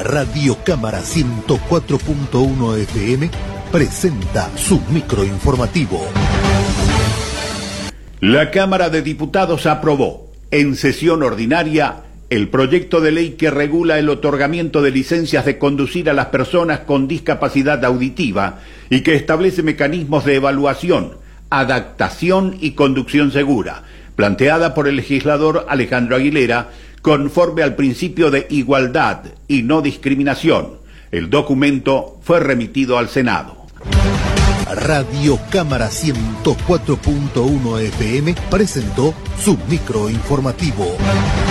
Radio Cámara 104.1 FM presenta su microinformativo. La Cámara de Diputados aprobó, en sesión ordinaria, el proyecto de ley que regula el otorgamiento de licencias de conducir a las personas con discapacidad auditiva y que establece mecanismos de evaluación, adaptación y conducción segura, planteada por el legislador Alejandro Aguilera, conforme al principio de igualdad y no discriminación. El documento fue remitido al Senado. Radio Cámara 104.1 FM presentó su microinformativo.